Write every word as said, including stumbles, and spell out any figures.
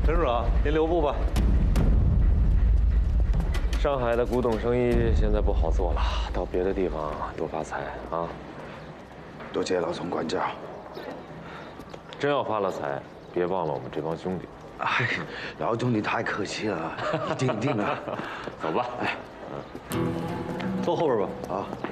陈处长，您留步吧。上海的古董生意现在不好做了，到别的地方多发财啊！ 多谢老总管教。 真要发了财，别忘了我们这帮兄弟。 哎，老总你太客气了，一定一定的。 走吧，哎，坐后边吧。 啊。